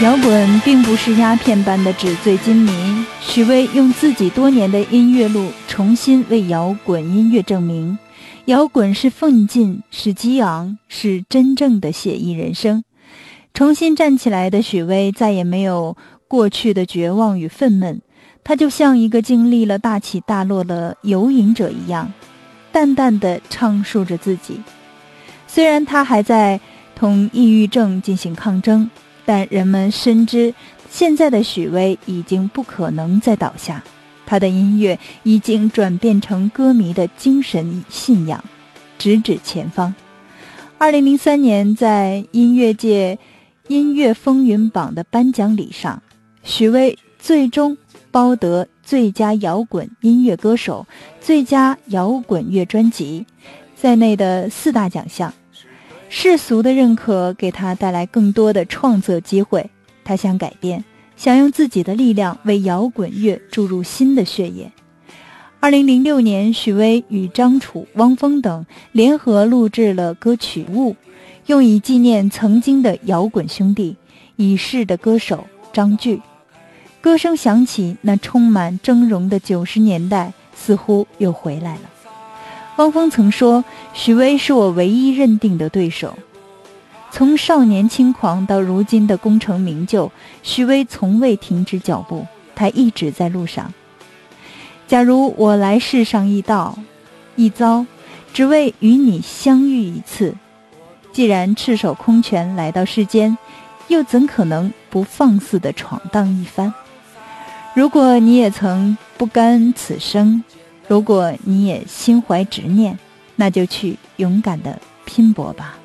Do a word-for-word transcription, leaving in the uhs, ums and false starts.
摇滚并不是鸦片般的纸醉金迷，许巍用自己多年的音乐路重新为摇滚音乐证明，摇滚是奋进，是激昂，是真正的写意人生。重新站起来的许巍再也没有过去的绝望与愤懑，他就像一个经历了大起大落的游吟者一样，淡淡地唱述着自己。虽然他还在同抑郁症进行抗争，但人们深知现在的许巍已经不可能再倒下，他的音乐已经转变成歌迷的精神信仰，直指前方。二零零三年在音乐界音乐风云榜的颁奖礼上，许巍最终包得最佳摇滚音乐歌手、最佳摇滚乐专辑在内的四大奖项。世俗的认可给他带来更多的创作机会，他想改变，想用自己的力量为摇滚乐注入新的血液。二零零六年，许巍与张楚、汪峰等联合录制了歌曲《雾》，用以纪念曾经的摇滚兄弟，已逝的歌手张炬。歌声响起，那充满峥嵘的九十年代似乎又回来了。汪峰曾说，许巍是我唯一认定的对手。从少年轻狂到如今的功成名就，许巍从未停止脚步，他一直在路上。假如我来世上一道一遭，只为与你相遇一次，既然赤手空拳来到世间，又怎可能不放肆地闯荡一番？如果你也曾不甘此生，如果你也心怀执念，那就去勇敢地拼搏吧。